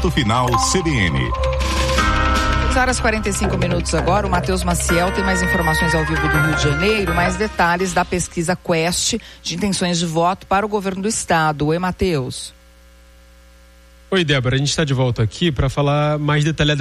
Ponto Final CBN. 6h45 agora. O Matheus Maciel tem mais informações ao vivo do Rio de Janeiro, mais detalhes da pesquisa Quest de intenções de voto para o governo do estado. Oi, Matheus. Oi, Débora, a gente está de volta aqui para falar mais detalhadamente